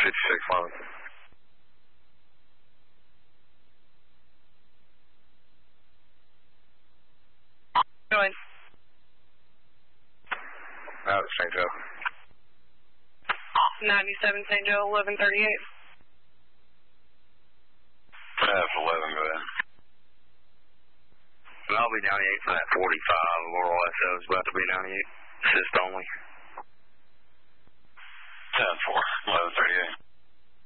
5611. Go ahead. St. Joe. 97 St. Joe, 1138. That's 11, go ahead. And I'll be 98 for that 45. Laurel SO is about to be 98. Assist only. 10-4, 1138.